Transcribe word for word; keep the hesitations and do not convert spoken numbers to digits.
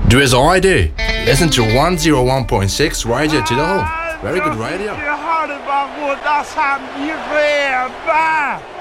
Drizzle I D. Listen to one oh one point six Radio to the Home. Very good radio. Je houdt van wat dat aan je weer.